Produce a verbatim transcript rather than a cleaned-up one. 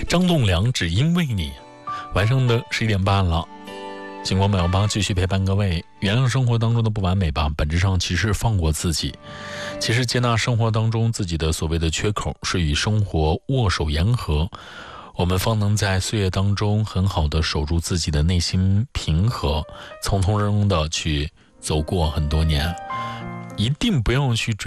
张栋梁只因为你。晚上的十一点半了，星光秒八继续陪伴各位。原谅生活当中的不完美吧，本质上其实放过自己，其实接纳生活当中自己的所谓的缺口，是与生活握手言和，我们方能在岁月当中很好的守住自己的内心平和，从从容容的去走过很多年。一定不要去追